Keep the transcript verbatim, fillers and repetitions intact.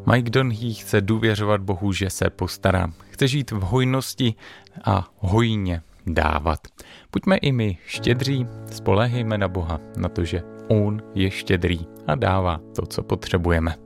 Mike Donhey chce důvěřovat Bohu, že se postará. Chce žít v hojnosti a hojně dávat. Buďme i my štědří, spoléhejme na Boha, na to, že On je štědrý a dává to, co potřebujeme.